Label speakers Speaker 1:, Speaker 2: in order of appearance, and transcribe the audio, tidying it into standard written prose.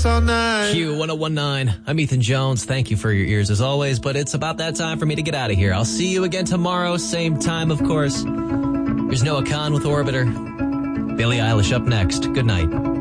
Speaker 1: us all night.
Speaker 2: Q1019. I'm Ethan Jones. Thank you for your ears as always, but it's about that time for me to get out of here. I'll see you again tomorrow, same time, of course. Here's Noah Khan with Orbiter. Billie Eilish up next. Good night.